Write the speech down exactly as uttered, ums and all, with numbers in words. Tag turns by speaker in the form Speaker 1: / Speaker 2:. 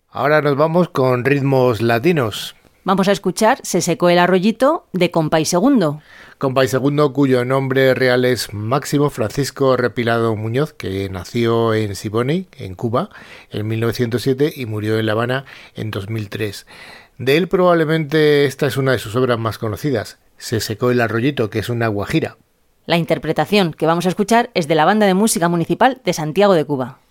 Speaker 1: Ahora nos vamos con ritmos latinos.
Speaker 2: Vamos a escuchar Se secó el arroyito de Compay Segundo.
Speaker 1: Compay Segundo, cuyo nombre real es Máximo Francisco Repilado Muñoz, que nació en Siboney, en Cuba, en mil novecientos siete y murió en La Habana en dos mil tres. De él probablemente esta es una de sus obras más conocidas, Se secó el arroyito, que es una guajira.
Speaker 2: La interpretación que vamos a escuchar es de la Banda de Música Municipal de Santiago de Cuba.